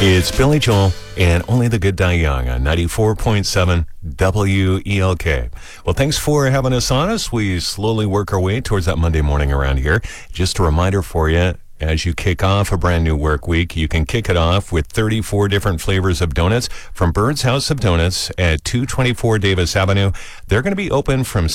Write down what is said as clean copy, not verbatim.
It's Billy Joel and Only the Good Die Young on 94.7 WELK. Well, thanks for having us on us. We slowly work our way towards that Monday morning around here. Just a reminder for you, as you kick off a brand new work week, you can kick it off with 34 different flavors of donuts from Bird's House of Donuts at 224 Davis Avenue. They're going to be open from